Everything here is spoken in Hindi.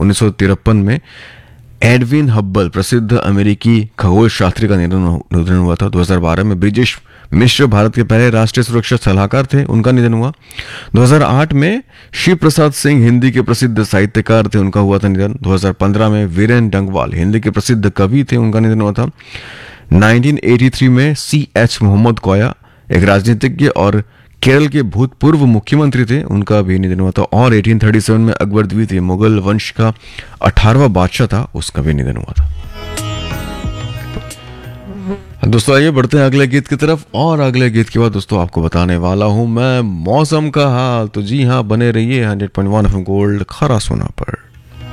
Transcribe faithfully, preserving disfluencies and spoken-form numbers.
उन्नीस सौ तिरपन में एडविन हब्बल प्रसिद्ध अमेरिकी खगोल शास्त्री का निधन निधन हुआ था। दो हज़ार बारह में ब्रिजेश मिश्र भारत के पहले राष्ट्रीय सुरक्षा सलाहकार थे, उनका निधन हुआ। दो हज़ार आठ में शिव प्रसाद सिंह हिंदी के प्रसिद्ध साहित्यकार थे, उनका हुआ था निधन। दो हज़ार पंद्रह में वीरेन डंगवाल हिंदी के प्रसिद्ध कवि थे, उनका निधन हुआ था। उन्नीस सौ तिरासी में सी एच मोहम्मद कोया एक राजनीतिज्ञ और केरल के भूतपूर्व मुख्यमंत्री थे, उनका भी निधन हुआ था। और अठारह सौ सैंतीस में अकबर द्वितीय मुगल वंश का अठारहवां बादशाह था, उसका भी निधन हुआ था। दोस्तों आइए बढ़ते हैं अगले गीत की तरफ, और अगले गीत के बाद दोस्तों आपको बताने वाला हूं मैं मौसम का हाल। तो जी हाँ, बने रहिए hundred point one F M gold खरा सोना पर।